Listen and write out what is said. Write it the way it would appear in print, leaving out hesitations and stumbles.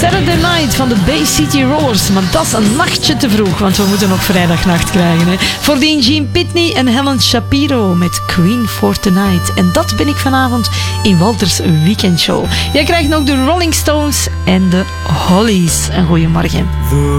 Saturday Night van de Bay City Rollers. Maar dat is een nachtje te vroeg, want we moeten nog vrijdagnacht krijgen. Hè. Voordien Gene Pitney en Helen Shapiro met Queen for Tonight. En dat ben ik vanavond in Walters Weekendshow. Jij krijgt nog de Rolling Stones en de Hollies. Een goeiemorgen.